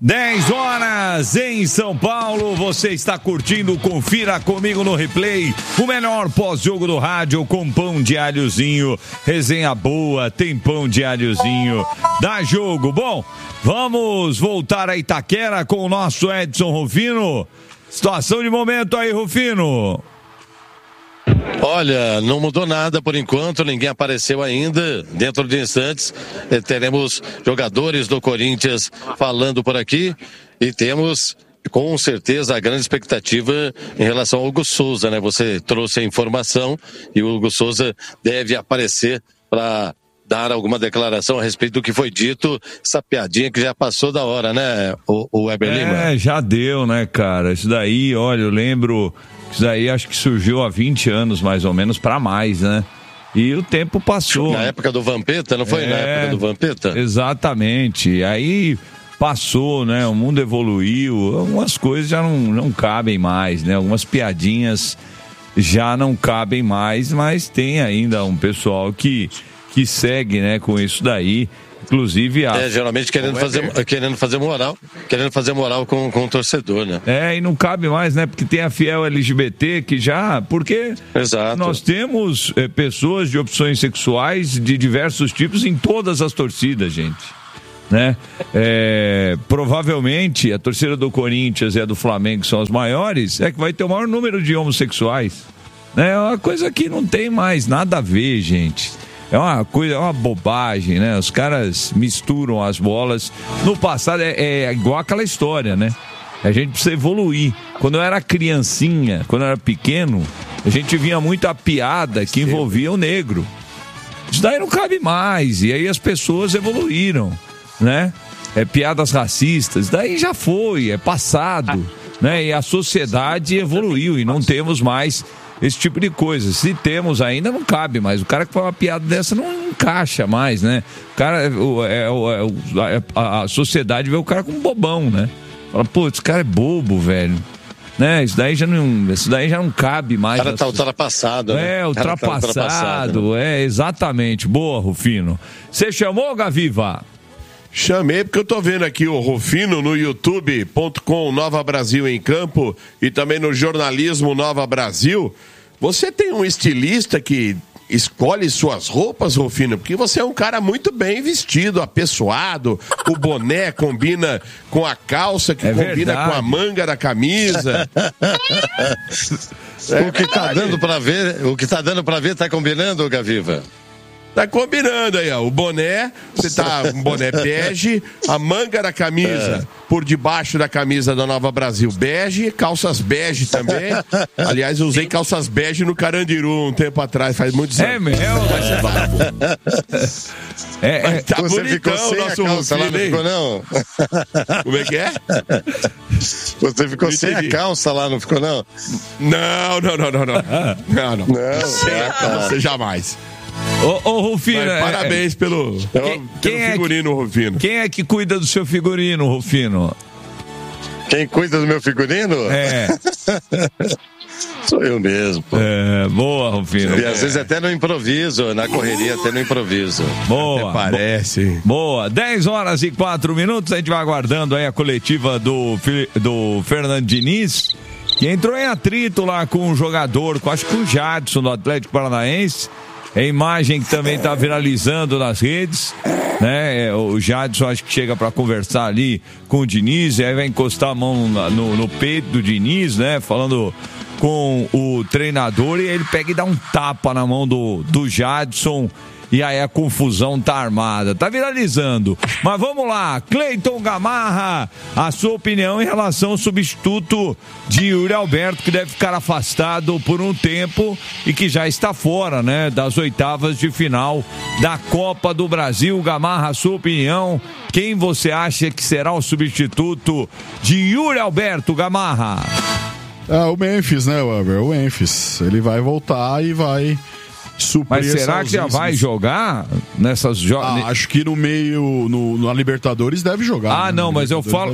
10 horas em São Paulo, você está curtindo, confira comigo no replay, o melhor pós-jogo do rádio com pão de alhozinho, resenha boa, tem pão de alhozinho, dá jogo. Bom, vamos voltar a Itaquera com o nosso Edson Rufino. Situação de momento aí, Rufino. Olha, não mudou nada por enquanto, ninguém apareceu ainda. Dentro de instantes teremos jogadores do Corinthians falando por aqui e temos com certeza a grande expectativa em relação ao Hugo Souza, né? Você trouxe a informação e o Hugo Souza deve aparecer para dar alguma declaração a respeito do que foi dito, essa piadinha que já passou da hora, né, o Weber Lima? Já deu, né, cara? Isso daí, olha, eu lembro... Isso daí acho que surgiu há 20 anos, mais ou menos, para mais, né? E o tempo passou. Na época do Vampeta, não foi? Na época do Vampeta? Exatamente. Aí passou, né? O mundo evoluiu. Algumas coisas já não cabem mais, né? Algumas piadinhas já não cabem mais, mas tem ainda um pessoal que segue, né, com isso daí. Inclusive geralmente querendo fazer moral com o torcedor, né? E não cabe mais, né? Porque tem a fiel LGBT que já... Porque Exato. Nós temos pessoas de opções sexuais de diversos tipos em todas as torcidas, gente. Né? Provavelmente a torcida do Corinthians e a do Flamengo, que são as maiores, é que vai ter o maior número de homossexuais. Né? É uma coisa que não tem mais nada a ver, gente. É uma coisa, é uma bobagem, né? Os caras misturam as bolas. No passado é igual aquela história, né? A gente precisa evoluir. Quando eu era criancinha, quando eu era pequeno, a gente via muita piada que envolvia o negro. Isso daí não cabe mais. E aí as pessoas evoluíram, né? Piadas racistas, isso daí já foi, é passado, né? E a sociedade evoluiu e não temos mais esse tipo de coisa. Se temos ainda, não cabe mais. O cara que faz uma piada dessa não encaixa mais, né? O cara, a sociedade vê o cara como bobão, né? Fala, pô, esse cara é bobo, velho. Né? Isso daí já não cabe mais. O cara tá ultrapassado, né? Ultrapassado. Exatamente. Boa, Rufino. Você chamou, Gaviva? Chamei porque eu tô vendo aqui o Rufino no youtube.com Nova Brasil em Campo e também no jornalismo Nova Brasil. Você tem um estilista que escolhe suas roupas, Rufino? Porque você é um cara muito bem vestido, apessoado, o boné combina com a calça, que combina verdade. Com a manga da camisa. O que tá dando pra ver tá combinando, Gaviva? Tá combinando aí, ó. O boné, você tá um boné bege, a manga da camisa por debaixo da camisa da Nova Brasil bege, calças bege também. Aliás, eu usei calças bege no Carandiru um tempo atrás, faz muitos anos. Tá você ficou sem a calça lá, não ficou não? Como é que é? Você ficou sem a calça lá, não ficou não? Não. Sem a calça, jamais. Ô Rufino, parabéns pelo figurino, Rufino. Quem é que cuida do seu figurino, Rufino? Quem cuida do meu figurino? Sou eu mesmo. Pô. Boa, Rufino. E às vezes até no improviso, na correria até no improviso. Boa. Até parece. Boa. 10 horas e 4 minutos, a gente vai aguardando aí a coletiva do Fernando Diniz, que entrou em atrito lá com um jogador, acho que o Jadson do Atlético Paranaense. É imagem que também está viralizando nas redes, né? O Jadson acho que chega para conversar ali com o Diniz, e aí vai encostar a mão no peito do Diniz, né? Falando com o treinador, e ele pega e dá um tapa na mão do Jadson. E aí a confusão tá armada, tá viralizando. Mas vamos lá, Cleiton Gamarra, a sua opinião em relação ao substituto de Yuri Alberto, que deve ficar afastado por um tempo e que já está fora, né, das oitavas de final da Copa do Brasil. Gamarra, a sua opinião, quem você acha que será o substituto de Yuri Alberto, Gamarra? O Memphis, né, Weber? O Memphis, ele vai voltar e vai... Mas será que já vai jogar nessas jogos? Acho que no meio, na Libertadores deve jogar. Não, mas eu falo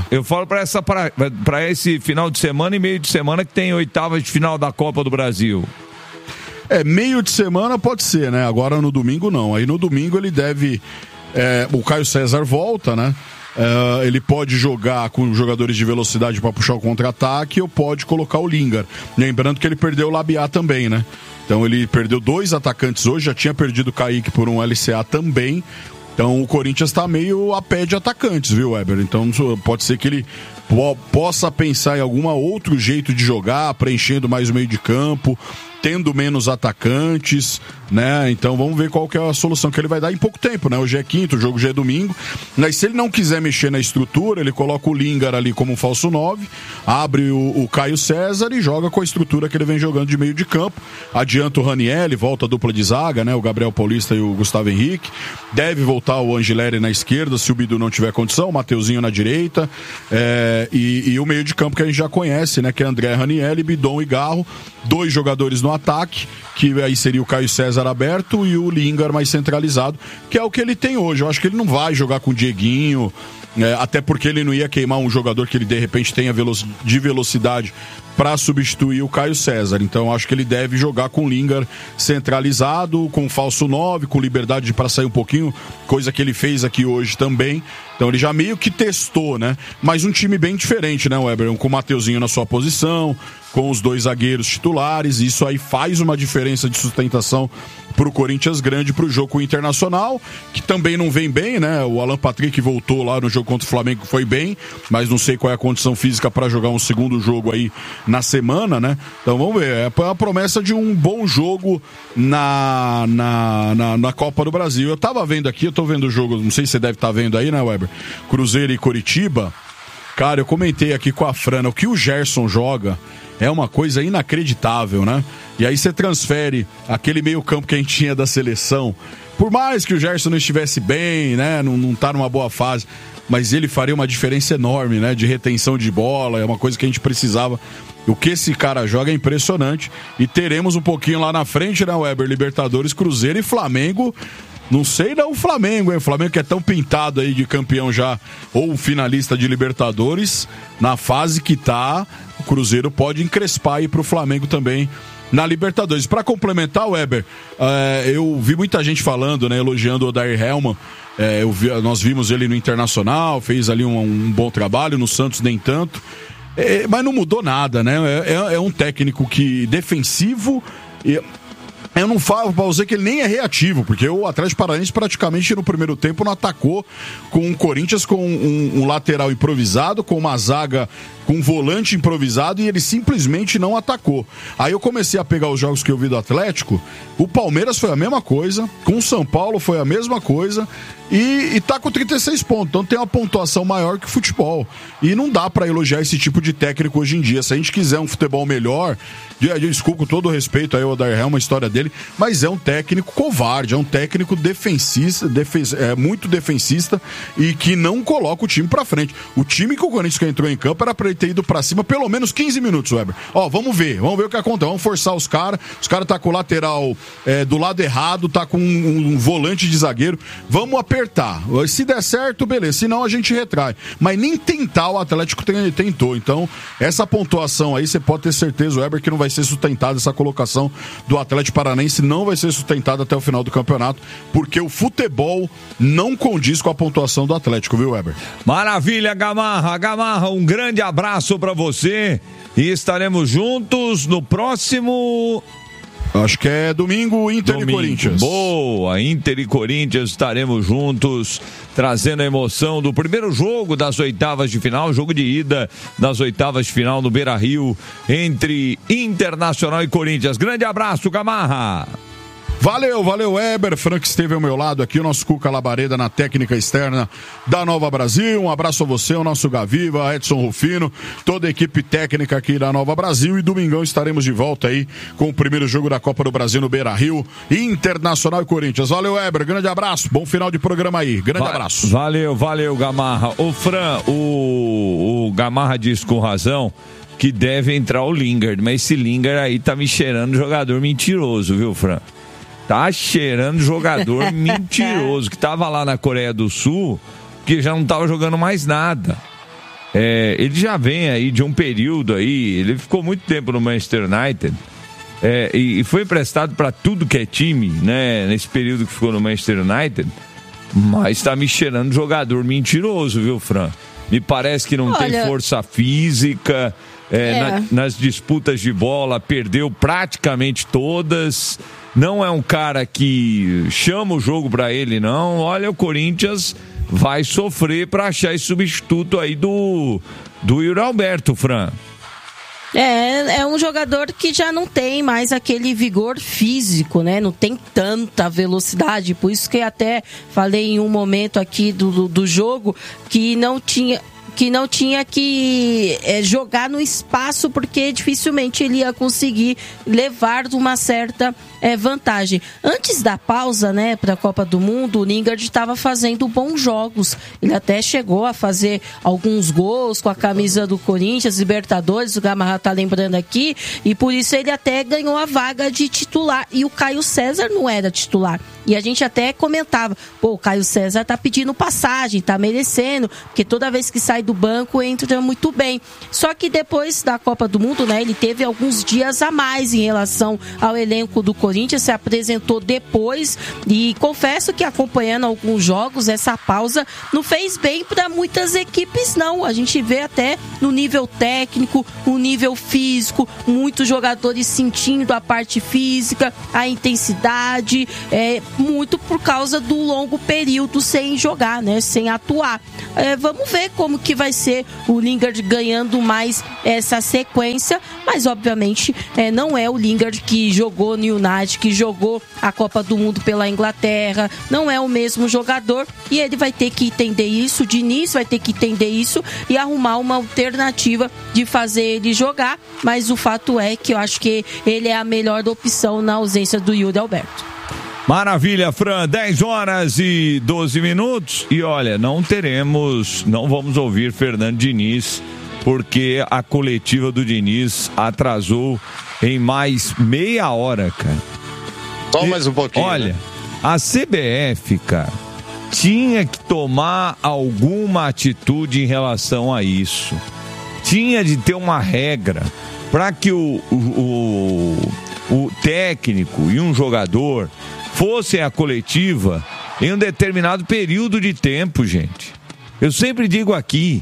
para esse final de semana e meio de semana que tem oitavas de final da Copa do Brasil. Meio de semana pode ser, né? Agora no domingo não. Aí no domingo ele deve... o Caio César volta, né? ele pode jogar com jogadores de velocidade para puxar o contra-ataque ou pode colocar o Lingard. Lembrando que ele perdeu o Labiat também, né? Então ele perdeu 2 atacantes hoje, já tinha perdido o Kaique por um LCA também. Então o Corinthians está meio a pé de atacantes, viu, Weber? Então pode ser que ele possa pensar em algum outro jeito de jogar, preenchendo mais o meio de campo, tendo menos atacantes, né? Então vamos ver qual que é a solução que ele vai dar em pouco tempo, né? Hoje é quinta, o jogo já é domingo. Mas se ele não quiser mexer na estrutura, ele coloca o Lingard ali como um falso 9, abre o Caio César e joga com a estrutura que ele vem jogando de meio de campo. Adianta o Ranieri, volta a dupla de zaga, né? O Gabriel Paulista e o Gustavo Henrique. Deve voltar o Angileri na esquerda, se o Bidu não tiver condição, o Mateuzinho na direita. E o meio de campo que a gente já conhece, né? Que é André Ranieri, Bidon e Garro. 2 jogadores no ataque, que aí seria o Caio César aberto e o Lingard mais centralizado, que é o que ele tem hoje. Eu acho que ele não vai jogar com o Dieguinho, até porque ele não ia queimar um jogador que ele de repente tenha de velocidade para substituir o Caio César. Então acho que ele deve jogar com o Lingard centralizado, com falso 9, com liberdade para sair um pouquinho, coisa que ele fez aqui hoje também. Então ele já meio que testou, né? Mas um time bem diferente, né, Weber? Com o Mateuzinho na sua posição, com os 2 zagueiros titulares, isso aí faz uma diferença de sustentação pro Corinthians grande pro jogo com o Internacional, que também não vem bem, né? O Alan Patrick voltou lá no jogo contra o Flamengo, foi bem, mas não sei qual é a condição física para jogar um segundo jogo aí na semana, né? Então vamos ver, é a promessa de um bom jogo na Copa do Brasil. Eu tava vendo aqui, eu tô vendo o jogo, não sei se você deve estar vendo aí, né, Weber? Cruzeiro e Coritiba. Cara, eu comentei aqui com a Frana, o que o Gerson joga é uma coisa inacreditável, né? E aí você transfere aquele meio campo que a gente tinha da seleção, por mais que o Gerson não estivesse bem, né? Não tá numa boa fase, mas ele faria uma diferença enorme, né? De retenção de bola, é uma coisa que a gente precisava. O que esse cara joga é impressionante. E teremos um pouquinho lá na frente, né, Weber? Libertadores, Cruzeiro e Flamengo. Não sei não o Flamengo, hein? O Flamengo que é tão pintado aí de campeão já, ou finalista de Libertadores, na fase que tá, o Cruzeiro pode encrespar aí pro Flamengo também na Libertadores. Para complementar, Weber, eu vi muita gente falando, né, elogiando o Odair Hellmann. Nós vimos ele no Internacional, fez ali um bom trabalho, no Santos nem tanto. Mas não mudou nada, né? É um técnico que defensivo. Eu não falo pra você que ele nem é reativo, porque o Atlético Paranaense praticamente no primeiro tempo não atacou, com o Corinthians com um lateral improvisado, com uma zaga com um volante improvisado, e ele simplesmente não atacou. Aí eu comecei a pegar os jogos que eu vi do Atlético, o Palmeiras foi a mesma coisa, com o São Paulo foi a mesma coisa, e tá com 36 pontos, então tem uma pontuação maior que o futebol. E não dá pra elogiar esse tipo de técnico hoje em dia. Se a gente quiser um futebol melhor, desculpa com todo o respeito aí ao Odair Hellmann, a história dele, mas é um técnico covarde, é um técnico defensista, muito defensista, e que não coloca o time pra frente. O time que o Corinthians entrou em campo era pra ele ter ido pra cima pelo menos 15 minutos, Weber. Vamos ver o que acontece, vamos forçar os caras tá com o lateral do lado errado, tá com um volante de zagueiro, vamos apertar, se der certo, beleza, senão a gente retrai, mas nem tentar o Atlético tentou. Então essa pontuação aí, você pode ter certeza, Weber, que não vai ser sustentada, essa colocação do Atlético Paranaense não vai ser sustentada até o final do campeonato, porque o futebol não condiz com a pontuação do Atlético, viu, Weber? Maravilha, Gamarra, um grande abraço pra você e estaremos juntos no próximo... Acho que é domingo, Inter e Corinthians. Boa, Inter e Corinthians, estaremos juntos, trazendo a emoção do primeiro jogo das oitavas de final, jogo de ida das oitavas de final no Beira-Rio, entre Internacional e Corinthians. Grande abraço, Gamarra. Valeu, Weber. Frank esteve ao meu lado aqui, o nosso Cuca Labareda na técnica externa da Nova Brasil. Um abraço a você, o nosso Gaviva, Edson Rufino, toda a equipe técnica aqui da Nova Brasil. E domingão estaremos de volta aí com o primeiro jogo da Copa do Brasil no Beira-Rio, Internacional e Corinthians. Valeu, Weber. Grande abraço. Bom final de programa aí. Grande abraço. Valeu, Gamarra. Ô, Fran, o Gamarra disse com razão que deve entrar o Lingard, mas esse Lingard aí tá me cheirando jogador mentiroso, viu, Fran? Tá cheirando jogador mentiroso, que tava lá na Coreia do Sul, que já não tava jogando mais nada. Ele já vem aí de um período aí, ele ficou muito tempo no Manchester United, e foi emprestado para tudo que é time, né? Nesse período que ficou no Manchester United. Mas tá me cheirando jogador mentiroso, viu, Fran? Me parece que não tem força física, nas disputas de bola perdeu praticamente todas. Não é um cara que chama o jogo pra ele, não. Olha, o Corinthians vai sofrer pra achar esse substituto aí do Yuri Alberto, Fran. É um jogador que já não tem mais aquele vigor físico, né? Não tem tanta velocidade, por isso que até falei em um momento aqui do jogo que não tinha que jogar no espaço, porque dificilmente ele ia conseguir levar uma certa vantagem. Antes da pausa, né, para a Copa do Mundo, o Lingard estava fazendo bons jogos. Ele até chegou a fazer alguns gols com a camisa do Corinthians, Libertadores, o Gamarra tá lembrando aqui, e por isso ele até ganhou a vaga de titular. E o Caio César não era titular. E a gente até comentava, o Caio César tá pedindo passagem, tá merecendo, porque toda vez que sai do banco entra muito bem. Só que depois da Copa do Mundo, né, ele teve alguns dias a mais em relação ao elenco do Corinthians, se apresentou depois, e confesso que acompanhando alguns jogos, essa pausa não fez bem para muitas equipes, não. A gente vê até no nível técnico, no nível físico, muitos jogadores sentindo a parte física, a intensidade, muito por causa do longo período sem jogar, né, sem atuar. Vamos ver como que vai ser o Lingard ganhando mais essa sequência, mas obviamente não é o Lingard que jogou no United, que jogou a Copa do Mundo pela Inglaterra, não é o mesmo jogador, e ele vai ter que entender isso, o Diniz vai ter que entender isso e arrumar uma alternativa de fazer ele jogar, mas o fato é que eu acho que ele é a melhor opção na ausência do Yuri Alberto. Maravilha, Fran, 10h12. E olha, não vamos ouvir Fernando Diniz, porque a coletiva do Diniz atrasou em mais meia hora, cara. Só mais um pouquinho. Olha, né? A CBF, cara, tinha que tomar alguma atitude em relação a isso. Tinha de ter uma regra para que o técnico e um jogador fossem à coletiva em um determinado período de tempo, gente. Eu sempre digo aqui,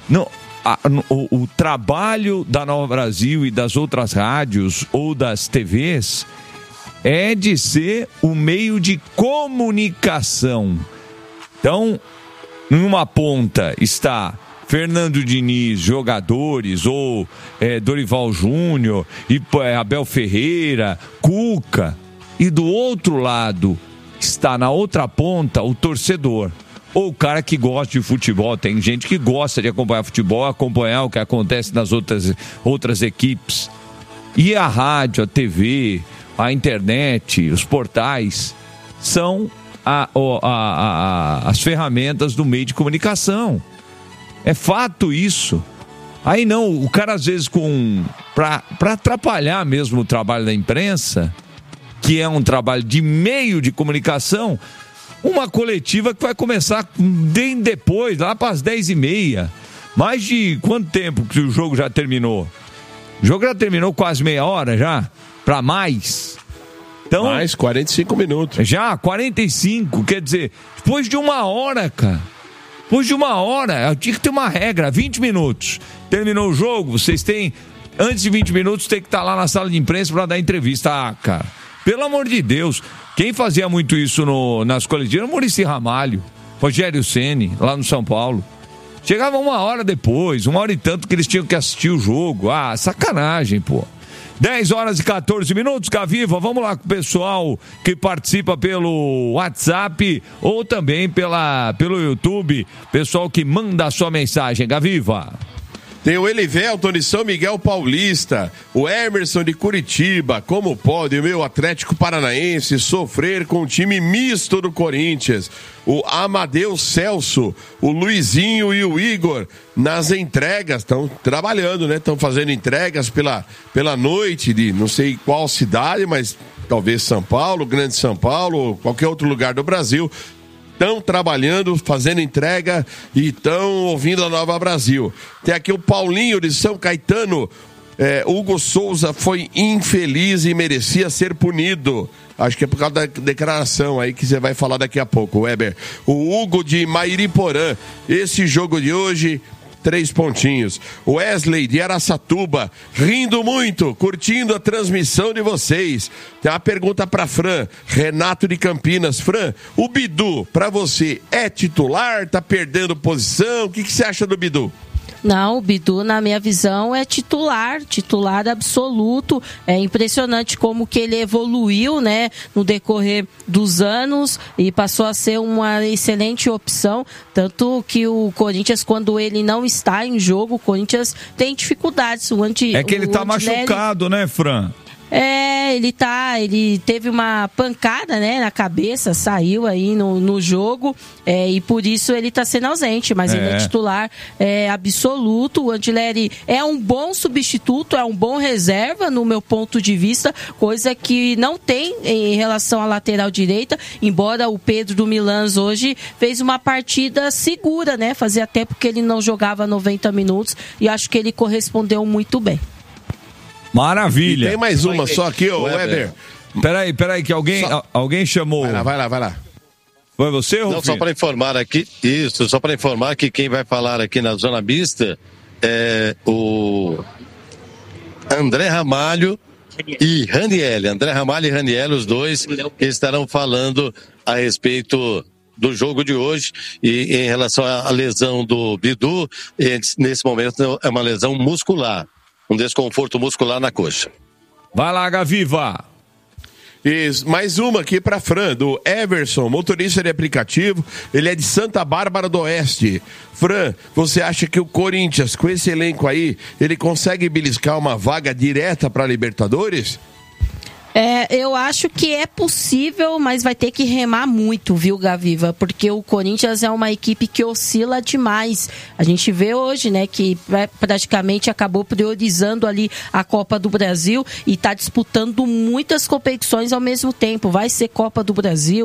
o trabalho da Nova Brasil e das outras rádios ou das TVs é de ser o meio de comunicação. Então, numa ponta está Fernando Diniz, jogadores, ou Dorival Júnior, e Abel Ferreira, Cuca. E do outro lado está na outra ponta o torcedor, ou o cara que gosta de futebol. Tem gente que gosta de acompanhar futebol, acompanhar o que acontece nas outras equipes. E a rádio, a TV, a internet, os portais são as ferramentas do meio de comunicação. É fato isso. Aí não, o cara às vezes para atrapalhar mesmo o trabalho da imprensa, que é um trabalho de meio de comunicação, uma coletiva que vai começar bem depois, lá para as 10h30. Mais de quanto tempo que o jogo já terminou? O jogo já terminou quase meia hora já? Para mais? Então, mais 45 minutos. Já, 45, quer dizer, depois de uma hora, cara. Depois de uma hora, eu tinha que ter uma regra, 20 minutos. Terminou o jogo, vocês têm, antes de 20 minutos, tem que estar lá na sala de imprensa para dar entrevista. Ah, cara, pelo amor de Deus, quem fazia muito isso nas coletivas era o Maurício Ramalho, Rogério Ceni, lá no São Paulo. Chegava uma hora depois, uma hora e tanto que eles tinham que assistir o jogo. Ah, sacanagem, pô. 10h14, Gaviva, vamos lá com o pessoal que participa pelo WhatsApp ou também pelo YouTube, pessoal que manda a sua mensagem, Gaviva. Tem o Elivelton de São Miguel Paulista, o Emerson de Curitiba. Como pode o meu Atlético Paranaense sofrer com o time misto do Corinthians? O Amadeu Celso, o Luizinho e o Igor nas entregas, estão trabalhando, né? Estão fazendo entregas pela noite de não sei qual cidade, mas talvez São Paulo, Grande São Paulo, qualquer outro lugar do Brasil. Estão trabalhando, fazendo entrega e estão ouvindo a Nova Brasil. Tem aqui o Paulinho de São Caetano. Hugo Souza foi infeliz e merecia ser punido. Acho que é por causa da declaração aí que você vai falar daqui a pouco, Weber. O Hugo de Mairiporã, esse jogo de hoje, 3 pontinhos. Wesley de Araçatuba, rindo muito, curtindo a transmissão de vocês. Tem uma pergunta para Fran, Renato de Campinas. Fran, o Bidu, para você, é titular? Tá perdendo posição? O que você acha do Bidu? Não, o Bidu, na minha visão, é titular absoluto. É impressionante como que ele evoluiu, né, no decorrer dos anos e passou a ser uma excelente opção. Tanto que o Corinthians, quando ele não está em jogo, o Corinthians tem dificuldades. É que ele tá machucado, né, Fran? Ele teve uma pancada, né, na cabeça, saiu aí no jogo, e por isso ele tá sendo ausente, mas ele é titular absoluto. O Andileri é um bom substituto, é um bom reserva no meu ponto de vista, coisa que não tem em relação à lateral direita, embora o Pedro do Milans hoje fez uma partida segura, né, fazia tempo que ele não jogava 90 minutos e acho que ele correspondeu muito bem. Maravilha. E tem mais uma só aqui, ô Weber. Peraí, que alguém chamou. Vai lá. Foi você, Rufino? Não, só para informar que quem vai falar aqui na Zona Mista é o André Ramalho e Raniel. André Ramalho e Raniel, os dois que estarão falando a respeito do jogo de hoje e em relação à lesão do Bidu, nesse momento é uma lesão muscular. Um desconforto muscular na coxa. Vai lá, Gaviva. Isso, mais uma aqui para Fran, do Everson, motorista de aplicativo. Ele é de Santa Bárbara do Oeste. Fran, você acha que o Corinthians, com esse elenco aí, ele consegue beliscar uma vaga direta para Libertadores? Eu acho que é possível, mas vai ter que remar muito, viu, Gaviva? Porque o Corinthians é uma equipe que oscila demais. A gente vê hoje, né, que praticamente acabou priorizando ali a Copa do Brasil e está disputando muitas competições ao mesmo tempo. Vai ser Copa do Brasil,